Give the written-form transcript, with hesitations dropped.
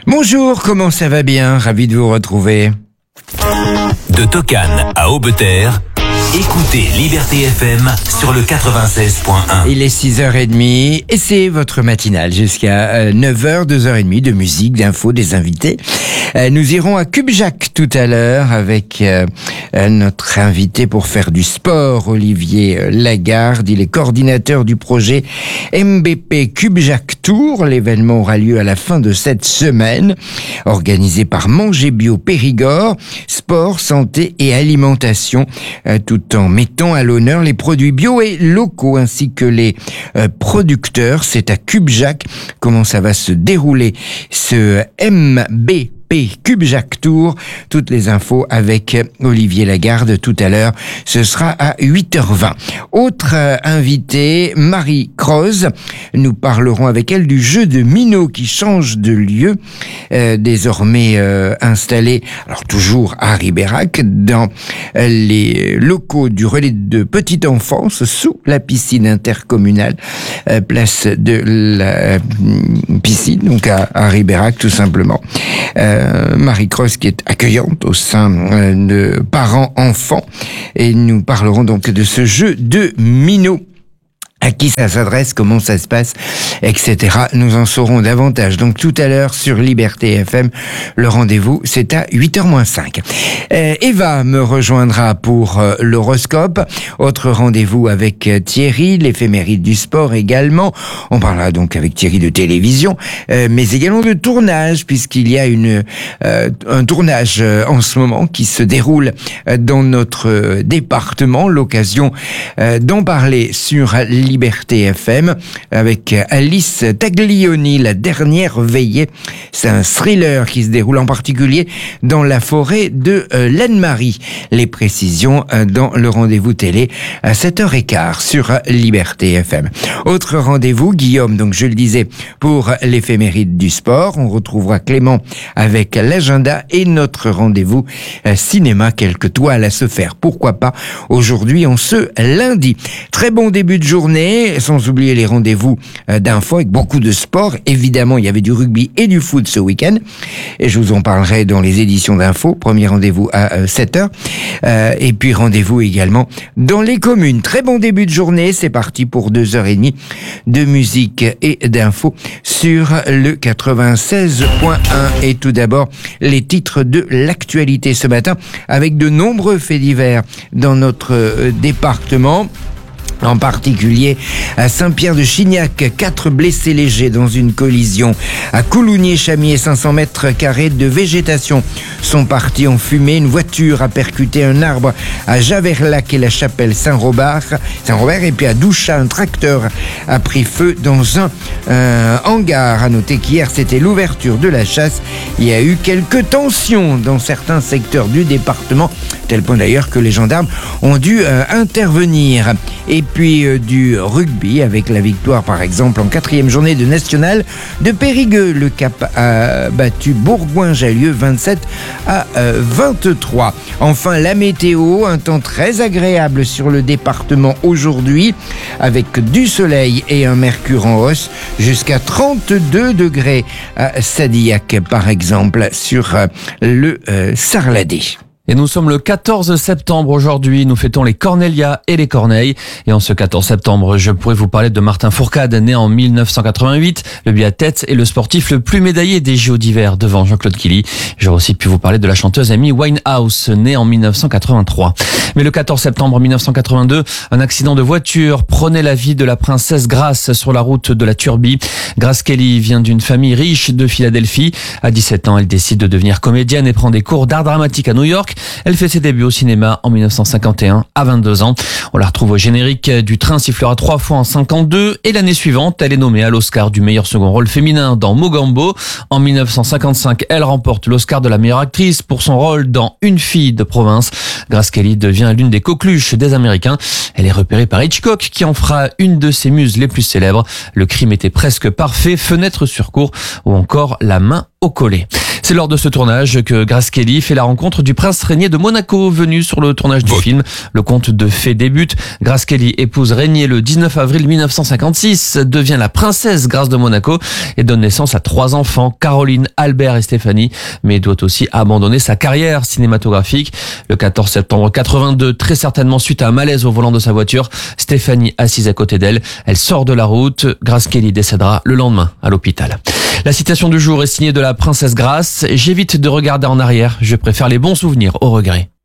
Bonjour, comment ça va bien? Ravi de vous retrouver. De Tokane à Aubeterre, écoutez Liberté FM sur le 96.1. Il est 6h30 et c'est votre matinale jusqu'à 9h, 2h30 de musique, d'infos, des invités. Nous irons à Cubjac tout à l'heure avec notre invité pour faire du sport, Olivier Lagarde. Il est coordinateur du projet MBP Cubjac Tour. L'événement aura lieu à la fin de cette semaine, organisé par Manger Bio Périgord, sport, santé et alimentation, tout en mettant à l'honneur les produits bio et locaux ainsi que les producteurs. C'est à Cubjac. Comment ça va se dérouler ce MBP Cubjac Tour? Toutes les infos avec Olivier Lagarde tout à l'heure. Ce sera à 8h20. Autre invitée, Marie Croze. Nous parlerons avec elle du jeu de Minot qui change de lieu, désormais installé, alors toujours à Ribérac, dans les locaux du relais de petite enfance, sous la piscine intercommunale, place de la piscine, donc à Ribérac tout simplement. Marie Croze qui est accueillante au sein de parents-enfants, et nous parlerons donc de ce jeu de Minot. À qui ça s'adresse, comment ça se passe, etc. Nous en saurons davantage. Donc tout à l'heure sur Liberté FM, le rendez-vous c'est à 8h-5. Eva me rejoindra pour l'horoscope. Autre rendez-vous avec Thierry, l'éphéméride du sport également. On parlera donc avec Thierry de télévision, mais également de tournage, puisqu'il y a un tournage en ce moment qui se déroule dans notre département. L'occasion d'en parler sur Liberté FM avec Alice Taglioni, La dernière veillée. C'est un thriller qui se déroule en particulier dans la forêt de l'Anne-Marie. Les précisions dans le rendez-vous télé à 7h15 sur Liberté FM. Autre rendez-vous, Guillaume, donc je le disais, pour l'éphéméride du sport. On retrouvera Clément avec l'agenda et notre rendez-vous cinéma, quelques toiles à se faire. Pourquoi pas aujourd'hui en ce lundi. Très bon début de journée, sans oublier les rendez-vous d'infos avec beaucoup de sport. Évidemment, il y avait du rugby et du foot ce week-end, et je vous en parlerai dans les éditions d'infos. Premier rendez-vous à 7h, et puis rendez-vous également dans les communes. Très bon début de journée, c'est parti pour 2h30 de musique et d'infos sur le 96.1. Et tout d'abord, les titres de l'actualité ce matin, avec de nombreux faits divers dans notre département. En particulier à Saint-Pierre-de-Chignac, 4 blessés légers dans une collision. À Coulounier-Chamier, 500 mètres carrés de végétation sont partis en fumée. Une voiture a percuté un arbre à Javerlac et la chapelle Saint-Robert. Et puis à Douchat, un tracteur a pris feu dans un hangar. À noter qu'hier, c'était l'ouverture de la chasse. Il y a eu quelques tensions dans certains secteurs du département, tel point d'ailleurs que les gendarmes ont dû intervenir. Et puis du rugby avec la victoire par exemple en 4e journée de national de Périgueux. Le Cap a battu Bourgoin-Jallieu 27-23. Enfin la météo, un temps très agréable sur le département aujourd'hui avec du soleil et un mercure en hausse jusqu'à 32 degrés à Sadillac par exemple sur le Sarladé. Et nous sommes le 14 septembre aujourd'hui, nous fêtons les Cornélias et les Corneilles. Et en ce 14 septembre, je pourrais vous parler de Martin Fourcade, né en 1988, le biathlète et le sportif le plus médaillé des JO d'hiver devant Jean-Claude Killy. J'aurais aussi pu vous parler de la chanteuse Amy Winehouse, née en 1983. Mais le 14 septembre 1982, un accident de voiture prenait la vie de la princesse Grace sur la route de la Turbie. Grace Kelly vient d'une famille riche de Philadelphie. À 17 ans, elle décide de devenir comédienne et prend des cours d'art dramatique à New York. Elle fait ses débuts au cinéma en 1951 à 22 ans. On la retrouve au générique du Train sifflera 3 fois en 52 et l'année suivante, elle est nommée à l'Oscar du meilleur second rôle féminin dans Mogambo. En 1955, elle remporte l'Oscar de la meilleure actrice pour son rôle dans Une fille de province. Grace Kelly devient l'une des coqueluches des Américains. Elle est repérée par Hitchcock qui en fera une de ses muses les plus célèbres. Le crime était presque parfait, Fenêtre sur cour ou encore La main au collet. C'est lors de ce tournage que Grace Kelly fait la rencontre du prince Régnier de Monaco, venu sur le tournage du film. Le conte de fées débute. Grace Kelly épouse Régnier le 19 avril 1956, devient la princesse Grace de Monaco et donne naissance à 3 enfants, Caroline, Albert et Stéphanie, mais doit aussi abandonner sa carrière cinématographique. Le 14 septembre 82, très certainement suite à un malaise au volant de sa voiture, Stéphanie assise à côté d'elle, elle sort de la route. Grace Kelly décédera le lendemain à l'hôpital. La citation du jour est signée de la princesse Grace. J'évite de regarder en arrière, je préfère les bons souvenirs aux regrets.